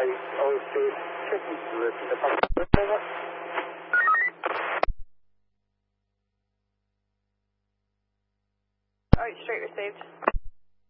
502 Chicken with the over. Alright, straight received.